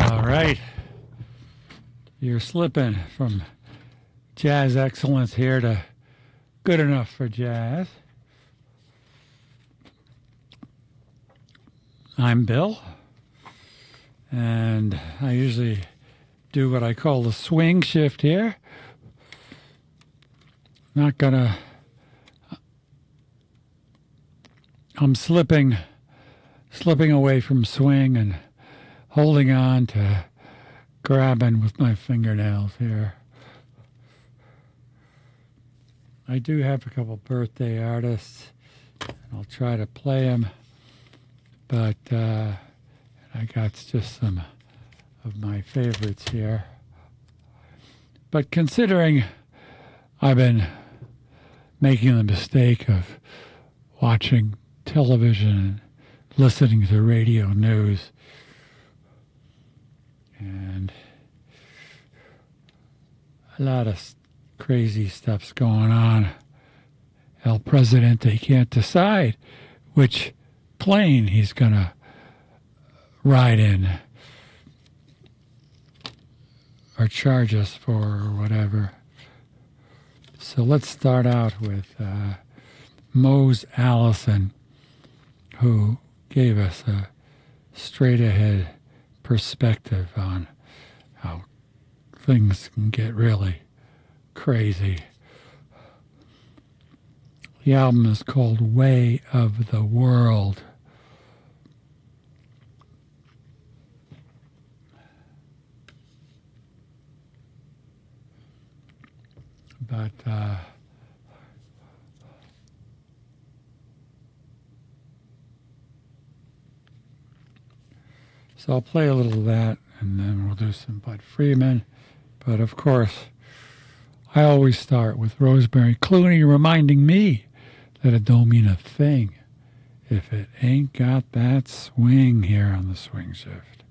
All right. You're slipping from jazz excellence here to good enough for jazz. I'm Bill, and I usually do what I call the swing shift here. I'm slipping away from swing and holding on to grabbing with my fingernails here. I do have a couple birthday artists, and I'll try to play them, but I got just some of my favorites here. But considering I've been making the mistake of watching television and listening to radio news, and a lot of crazy stuff's going on. El Presidente can't decide which plane he's going to ride in or charge us for or whatever. So let's start out with Mose Allison, who gave us a straight-ahead perspective on how things can get really crazy. The album is called Way of the World. But so I'll play a little of that, and then we'll do some Bud Freeman. But of course, I always start with Rosemary Clooney reminding me that it don't mean a thing if it ain't got that swing here on the Swing Shift.